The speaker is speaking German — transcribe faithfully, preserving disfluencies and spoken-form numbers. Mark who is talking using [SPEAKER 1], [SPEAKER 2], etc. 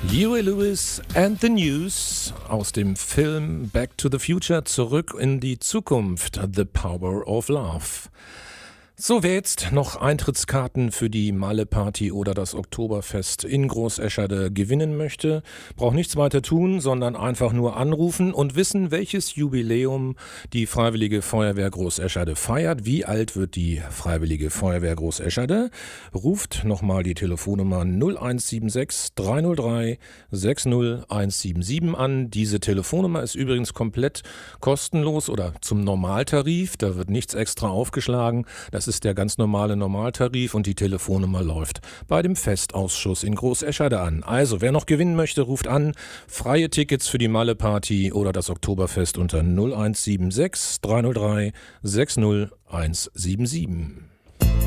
[SPEAKER 1] Huey Lewis and the News aus dem Film Back to the Future, zurück in die Zukunft, The Power of Love. So, wer jetzt noch Eintrittskarten für die Malle-Party oder das Oktoberfest in Großescherde gewinnen möchte, braucht nichts weiter tun, sondern einfach nur anrufen und wissen, welches Jubiläum die Freiwillige Feuerwehr Großescherde feiert. Wie alt wird die Freiwillige Feuerwehr Großescherde? Ruft nochmal die Telefonnummer null eins sieben sechs drei null drei sechs null eins sieben sieben an. Diese Telefonnummer ist übrigens komplett kostenlos oder zum Normaltarif. Da wird nichts extra aufgeschlagen. Das ist der ganz normale Normaltarif und die Telefonnummer läuft bei dem Festausschuss in Großescherde an. Also, wer noch gewinnen möchte, ruft an. Freie Tickets für die Malle-Party oder das Oktoberfest unter null eins sieben sechs drei null drei sechs null eins sieben sieben.